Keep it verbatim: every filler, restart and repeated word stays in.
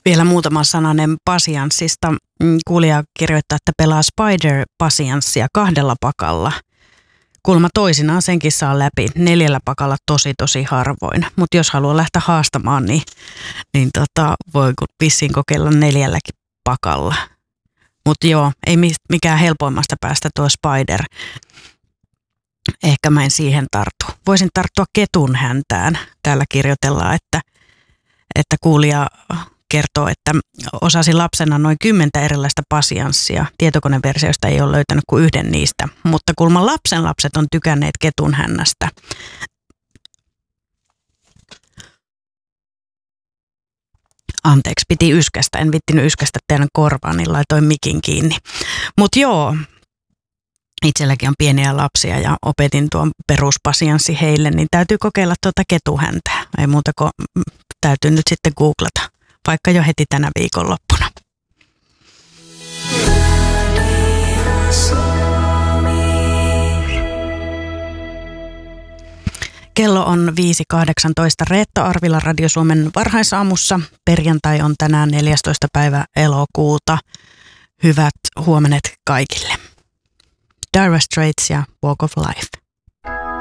Vielä muutama sananen pasianssista. Kuulija kirjoittaa, että pelaa Spider-pasianssia kahdella pakalla. Kuulemma toisinaan senkin saa läpi neljällä pakalla tosi tosi harvoin. Mutta jos haluaa lähteä haastamaan, niin, niin tota, voi vissiin kokeilla neljälläkin pakalla. Mutta joo, ei mikään helpoimmasta päästä tuo Spider. Ehkä mä en siihen tartu. Voisin tarttua ketun häntään. Täällä kirjoitellaan, että, että kuulija kertoo, että osasi lapsena noin kymmentä erilaista pasianssia. Tietokoneversioista ei ole löytänyt kuin yhden niistä, mutta kuulemma lapsen lapset on tykänneet ketun hännästä. Anteeksi, piti yskästä. En vittinyt yskästä teidän korvaan, niin laitoin mikin kiinni. Mutta joo, itselläkin on pieniä lapsia ja opetin tuon peruspasianssi heille, niin täytyy kokeilla tuota ketuhäntää. Ei muuta kuin täytyy nyt sitten googlata, vaikka jo heti tänä viikonloppuna. Kello on viisi kahdeksantoista. Reetta Arvila Radio Suomen varhaisaamussa. Perjantai on tänään neljästoista päivä elokuuta. Hyvät huomenet kaikille. Dire Straits ja Walk of Life.